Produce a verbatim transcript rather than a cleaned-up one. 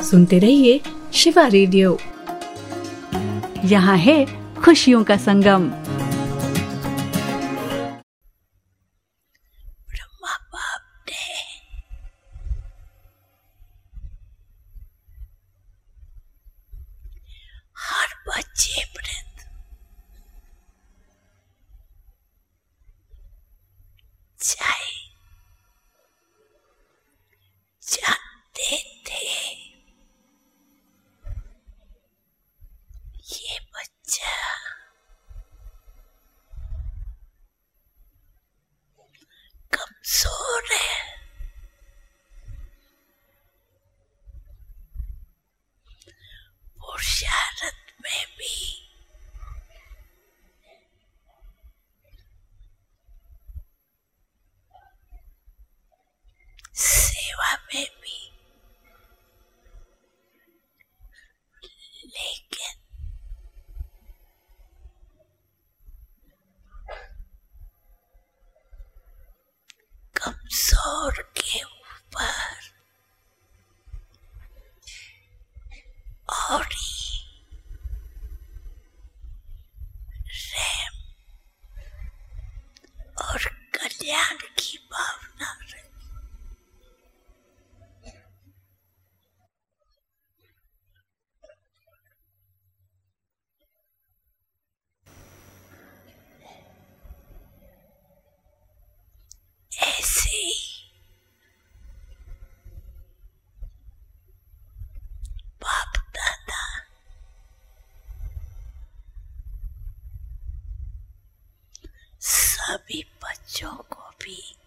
सुनते रहिए शिवा रेडियो। यहाँ है खुशियों का संगम। ब्रह्मा बाप ने हर बच्चे वृंद चाहे जानते थे ये बच्चा कमजोर है, पुरुषार्थ में भी सेवा में भी, लेकिन कमजोर के ऊपर और ही रहम और कल्याण की भावना रखी। ऐसे ही बाप दादा सभी बच्चों को भी